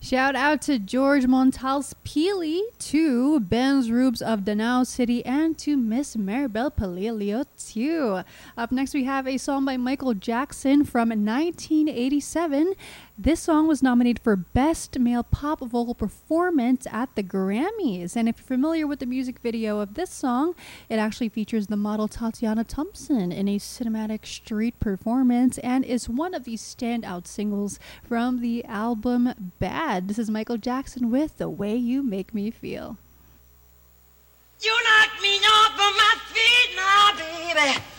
Shout out to George Montals Peely, to Benz Rubes of Danao City, and to Miss Maribel Palilio too. Up next, we have a song by Michael Jackson from 1987. This song was nominated for Best Male Pop Vocal Performance at the Grammys. And if you're familiar with the music video of this song, it actually features the model Tatiana Thompson in a cinematic street performance and is one of the standout singles from the album Bad. This is Michael Jackson with The Way You Make Me Feel. You knock me off of my feet now, baby.